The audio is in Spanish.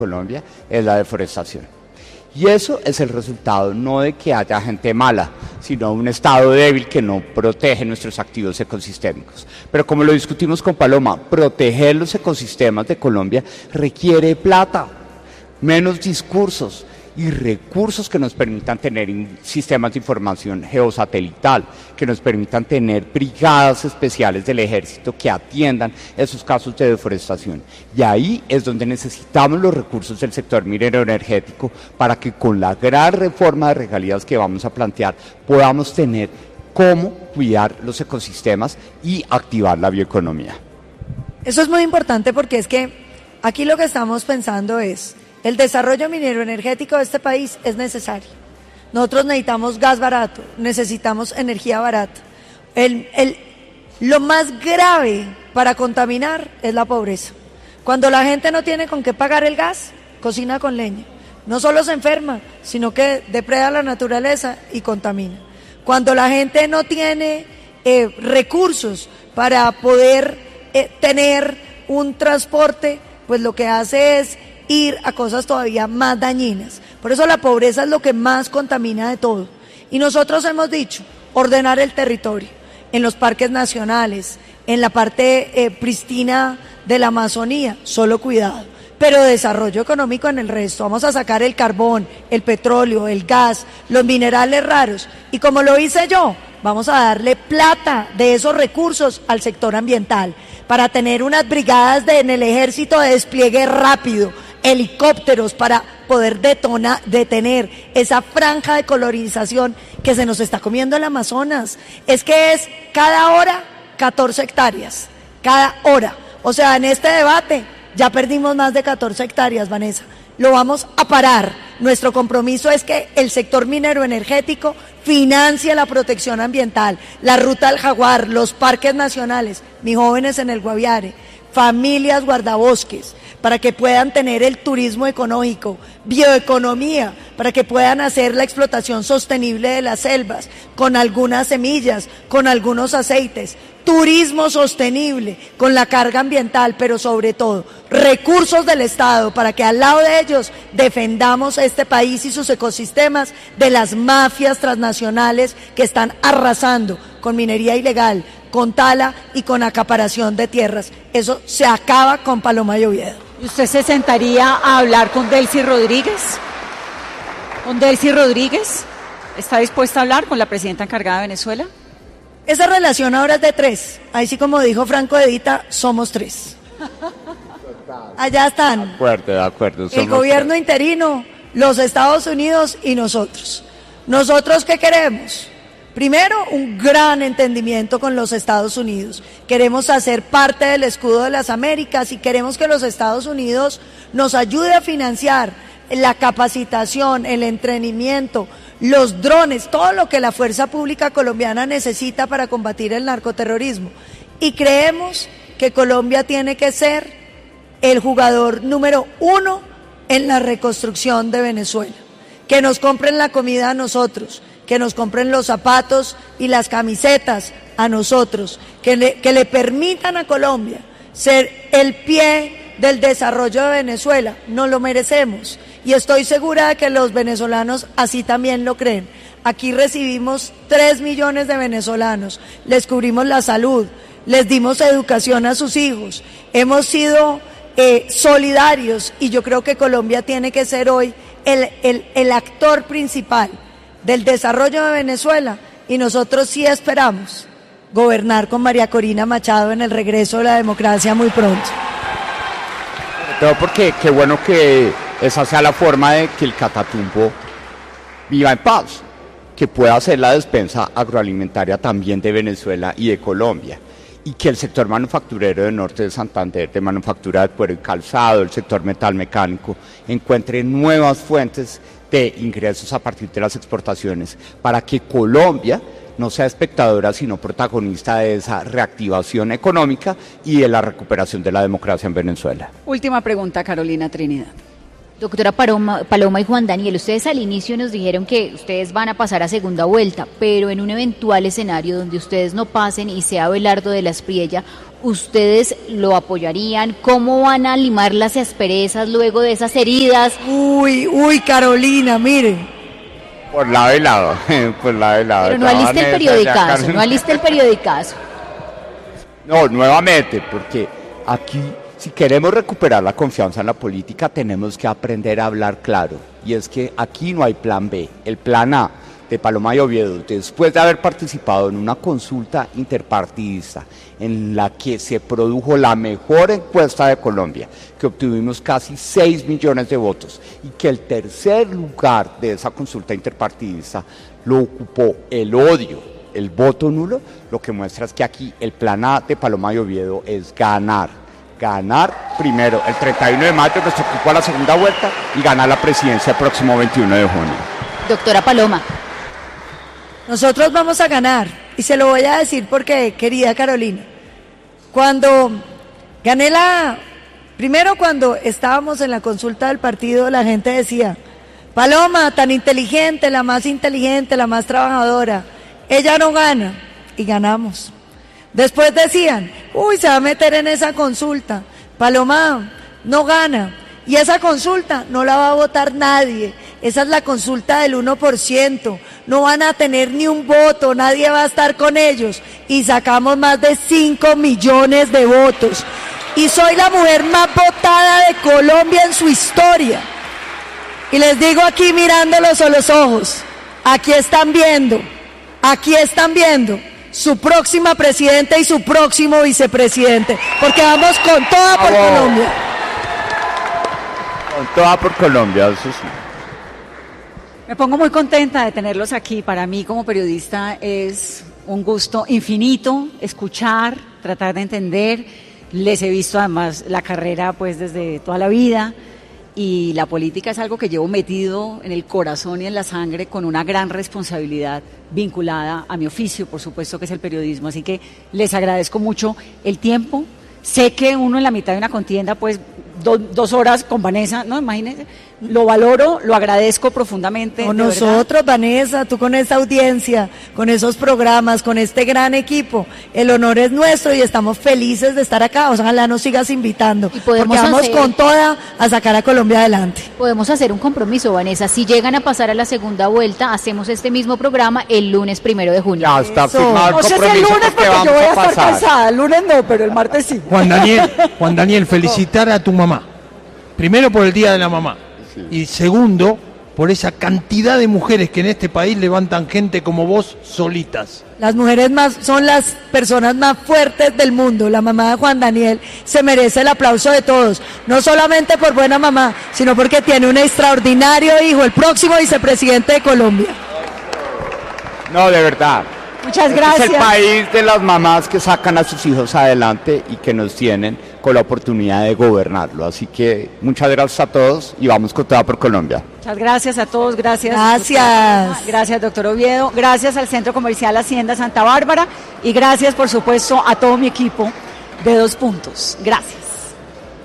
Colombia es la deforestación. Y eso es el resultado no de que haya gente mala, sino un Estado débil que no protege nuestros activos ecosistémicos. Pero como lo discutimos con Paloma, proteger los ecosistemas de Colombia requiere plata, menos discursos y recursos que nos permitan tener sistemas de información geosatelital, que nos permitan tener brigadas especiales del ejército que atiendan esos casos de deforestación. Y ahí es donde necesitamos los recursos del sector minero energético para que con la gran reforma de regalías que vamos a plantear podamos tener cómo cuidar los ecosistemas y activar la bioeconomía. Eso es muy importante porque es que aquí lo que estamos pensando es el desarrollo minero energético de este país es necesario. Nosotros necesitamos gas barato, necesitamos energía barata. Lo más grave para contaminar es la pobreza. Cuando la gente no tiene con qué pagar el gas, cocina con leña. No solo se enferma, sino que depreda la naturaleza y contamina. Cuando la gente no tiene recursos para poder tener un transporte, pues lo que hace es ir a cosas todavía más dañinas. Por eso la pobreza es lo que más contamina de todo. Y nosotros hemos dicho, ordenar el territorio, en los parques nacionales, en la parte pristina de la Amazonía, solo cuidado. Pero desarrollo económico en el resto. Vamos a sacar el carbón, el petróleo, el gas, los minerales raros. Y como lo hice yo, vamos a darle plata de esos recursos al sector ambiental para tener unas brigadas en el ejército de despliegue rápido, helicópteros para poder detener esa franja de colonización que se nos está comiendo el Amazonas. Es que es cada hora 14 hectáreas, cada hora. O sea, en este debate ya perdimos más de 14 hectáreas, Vanessa. Lo vamos a parar. Nuestro compromiso es que el sector minero energético financie la protección ambiental, la Ruta del Jaguar, los parques nacionales, mis jóvenes en el Guaviare, familias guardabosques, para que puedan tener el turismo económico, bioeconomía, para que puedan hacer la explotación sostenible de las selvas, con algunas semillas, con algunos aceites, turismo sostenible, con la carga ambiental, pero sobre todo, recursos del Estado, para que al lado de ellos defendamos este país y sus ecosistemas de las mafias transnacionales que están arrasando con minería ilegal, con tala y con acaparación de tierras. Eso se acaba con Paloma y Oviedo. ¿Usted se sentaría a hablar con Delcy Rodríguez? ¿Con Delcy Rodríguez? ¿Está dispuesta a hablar con la presidenta encargada de Venezuela? Esa relación ahora es de 3. Ahí sí, como dijo Franco Edita, somos 3. Allá están. De acuerdo. El gobierno interino, los Estados Unidos y nosotros. ¿Nosotros qué queremos? Primero, un gran entendimiento con los Estados Unidos. Queremos hacer parte del escudo de las Américas y queremos que los Estados Unidos nos ayude a financiar la capacitación, el entrenamiento, los drones, todo lo que la fuerza pública colombiana necesita para combatir el narcoterrorismo. Y creemos que Colombia tiene que ser el jugador número 1 en la reconstrucción de Venezuela. Que nos compren la comida a nosotros, que nos compren los zapatos y las camisetas a nosotros, que le permitan a Colombia ser el pie del desarrollo de Venezuela. Nos lo merecemos y estoy segura de que los venezolanos así también lo creen. Aquí recibimos 3 millones de venezolanos, les cubrimos la salud, les dimos educación a sus hijos, hemos sido solidarios y yo creo que Colombia tiene que ser hoy el actor principal del desarrollo de Venezuela y nosotros sí esperamos gobernar con María Corina Machado en el regreso de la democracia muy pronto. Pero porque qué bueno que esa sea la forma de que el Catatumbo viva en paz, que pueda ser la despensa agroalimentaria también de Venezuela y de Colombia, y que el sector manufacturero del norte de Santander, de manufactura de cuero y calzado, el sector metal mecánico, encuentre nuevas fuentes de ingresos a partir de las exportaciones, para que Colombia no sea espectadora, sino protagonista de esa reactivación económica y de la recuperación de la democracia en Venezuela. Última pregunta, Carolina Trinidad. Doctora Paloma y Juan Daniel, ustedes al inicio nos dijeron que ustedes van a pasar a segunda vuelta, pero en un eventual escenario donde ustedes no pasen y sea Abelardo de la Espriella, ¿ustedes lo apoyarían? ¿Cómo van a limar las asperezas luego de esas heridas? Uy, Carolina, mire. Por lado y lado, por lado y lado. Pero no aliste el periodicazo, No, nuevamente, porque aquí, si queremos recuperar la confianza en la política, tenemos que aprender a hablar claro. Y es que aquí no hay plan B. El plan A de Paloma y Oviedo, después de haber participado en una consulta interpartidista en la que se produjo la mejor encuesta de Colombia, que obtuvimos casi 6 millones de votos, y que el tercer lugar de esa consulta interpartidista lo ocupó el odio, el voto nulo, lo que muestra es que aquí el plan A de Paloma y Oviedo es ganar primero el 31 de mayo, nuestro cupo a la segunda vuelta, y ganar la presidencia el próximo 21 de junio. Doctora Paloma. Nosotros vamos a ganar, y se lo voy a decir porque, querida Carolina, cuando gané primero cuando estábamos en la consulta del partido, la gente decía, Paloma, tan inteligente, la más trabajadora, ella no gana, y ganamos. Después decían, se va a meter en esa consulta, Paloma no gana, y esa consulta no la va a votar nadie, esa es la consulta del 1%, no van a tener ni un voto, nadie va a estar con ellos, y sacamos más de 5 millones de votos, y soy la mujer más votada de Colombia en su historia, y les digo aquí mirándolos a los ojos, aquí están viendo su próxima presidenta y su próximo vicepresidente, porque vamos con toda por Colombia. Con toda por Colombia, eso sí. Me pongo muy contenta de tenerlos aquí. Para mí como periodista es un gusto infinito escuchar, tratar de entender. Les he visto además la carrera pues desde toda la vida. Y la política es algo que llevo metido en el corazón y en la sangre con una gran responsabilidad vinculada a mi oficio, por supuesto que es el periodismo. Así que les agradezco mucho el tiempo. Sé que uno en la mitad de una contienda, pues 2 horas con Vanessa, ¿no? Imagínense. Lo valoro, lo agradezco profundamente. Con nosotros, Vanessa, tú con esta audiencia, con esos programas, con este gran equipo, el honor es nuestro y estamos felices de estar acá. Ojalá nos sigas invitando, porque vamos con toda a sacar a Colombia adelante. Podemos hacer un compromiso, Vanessa. Si llegan a pasar a la segunda vuelta, hacemos este mismo programa el lunes 1 de junio. Ya está firmado el compromiso. No sé si el lunes porque yo voy a estar cansada, el lunes no, pero el martes sí. Juan Daniel, felicitar a tu mamá. Primero por el Día de la Mamá. Sí. Y segundo, por esa cantidad de mujeres que en este país levantan gente como vos solitas. Las mujeres son las personas más fuertes del mundo. La mamá de Juan Daniel se merece el aplauso de todos, no solamente por buena mamá, sino porque tiene un extraordinario hijo, el próximo vicepresidente de Colombia. No, de verdad. Muchas gracias. Es el país de las mamás que sacan a sus hijos adelante y que nos tienen con la oportunidad de gobernarlo. Así que muchas gracias a todos y vamos con toda por Colombia. Muchas gracias a todos, gracias. Gracias, doctor Oviedo. Gracias al Centro Comercial Hacienda Santa Bárbara y gracias, por supuesto, a todo mi equipo de 2 Puntos. Gracias.